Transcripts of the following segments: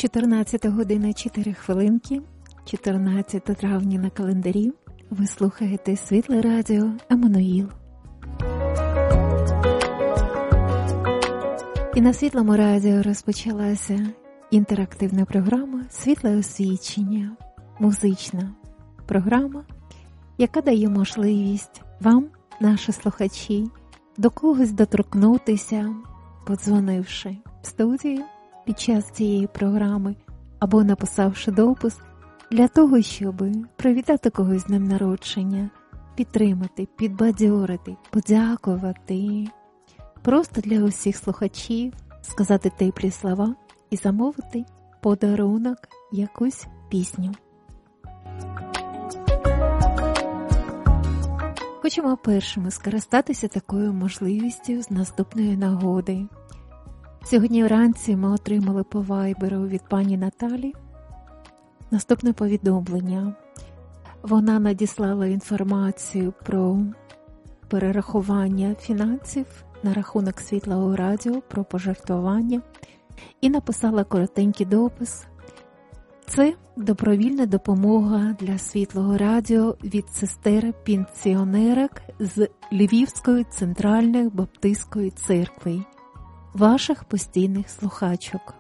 14 година 4 хвилинки, 14 травня на календарі. Ви слухаєте Світле радіо Еммануїл. І на Світлому радіо розпочалася інтерактивна програма «Світле освічення», музична програма, яка дає можливість вам, наші слухачі, до когось доторкнутися, подзвонивши в студію під час цієї програми або написавши допис для того, щоб привітати когось з днем народження, підтримати, підбадьорити, подякувати. Просто для усіх слухачів сказати теплі слова і замовити подарунок, якусь пісню. Хочемо першими скористатися такою можливістю з наступної нагоди. Сьогодні вранці ми отримали по вайберу від пані Наталі наступне повідомлення. Вона надіслала інформацію про перерахування фінансів на рахунок Світлого радіо, про пожертвування і написала коротенький допис. Це добровільна допомога для Світлого радіо від сестер-пенсіонерок з Львівської центральної баптистської церкви, ваших постійних слухачок.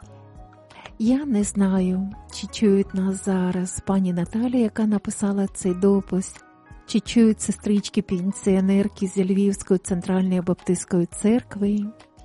Я не знаю, чи чують нас зараз пані Наталя, яка написала цей допис, чи чують сестрички-пенсіонерки з Львівської центральної баптистської церкви.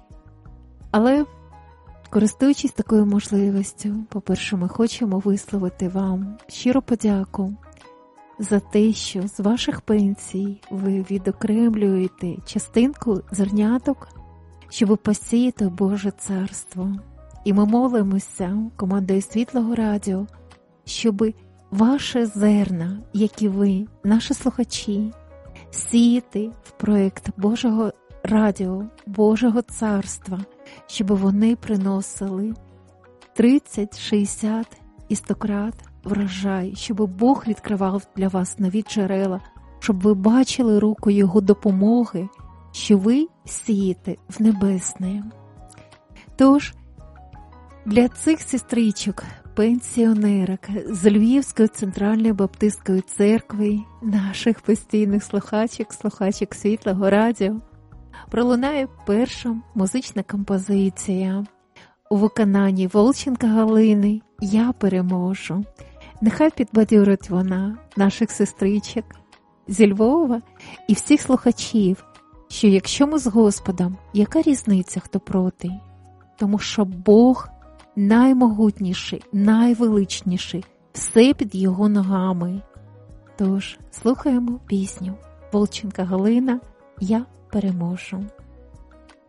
Але, користуючись такою можливістю, по-перше, ми хочемо висловити вам щиру подяку за те, що з ваших пенсій ви відокремлюєте частинку зерняток, щоб посіяти Боже Царство. І ми молимося командою Світлого радіо, щоб ваші зерна, які ви, наші слухачі, сіяти в проєкт Божого радіо, Божого Царства, щоб вони приносили 30, 60 і 100 крат врожай, щоб Бог відкривав для вас нові джерела, щоб ви бачили руку Його допомоги, що ви сієте в небесне. Тож, для цих сестричок, пенсіонерок з Львівської центральної баптистської церкви, наших постійних слухачок Світлого радіо, пролунає перша музична композиція у виконанні Волченка Галини «Я переможу». Нехай підбадьорить вона наших сестричок зі Львова і всіх слухачів, що якщо ми з Господом, яка різниця, хто проти? Тому що Бог наймогутніший, найвеличніший, все під Його ногами. Тож, слухаємо пісню Волченка Галина «Я переможу».